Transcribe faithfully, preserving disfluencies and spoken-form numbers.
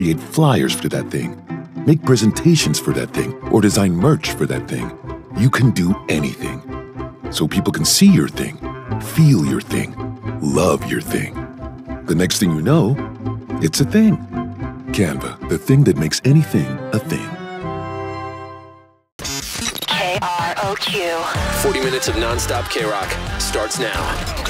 create flyers for that thing, make presentations for that thing, or design merch for that thing. You can do anything. So people can see your thing, feel your thing, love your thing. The next thing you know, it's a thing. Canva, the thing that makes anything a thing. K R O Q. forty minutes of nonstop K-Rock starts now.